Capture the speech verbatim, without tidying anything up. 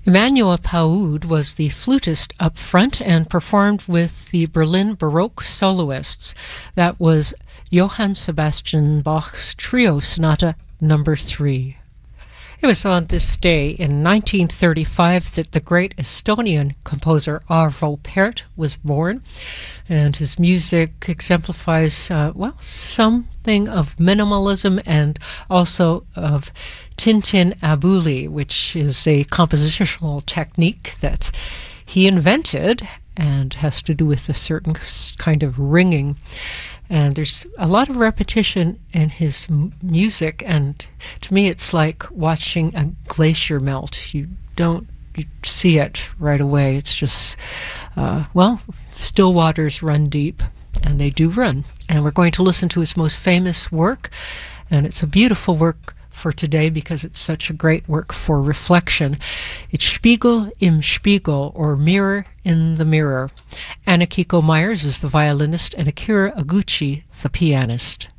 Emmanuel Paud was the flutist up front and performed with the Berlin Baroque soloists. That was Johann Sebastian Bach's Trio Sonata number three. It was on this day in nineteen thirty-five that the great Estonian composer Arvo Pärt was born, and his music exemplifies, uh, well, something of minimalism and also of tintinnabuli, which is a compositional technique that he invented and has to do with a certain kind of ringing. And there's a lot of repetition in his m- music, and to me it's like watching a glacier melt. You don't you see it right away. It's just, uh, well, still waters run deep, and they do run. And we're going to listen to his most famous work, and it's a beautiful work for today because it's such a great work for reflection. It's Spiegel im Spiegel, or Mirror in the Mirror. Anna Kiko Myers is the violinist and Akira Oguchi the pianist.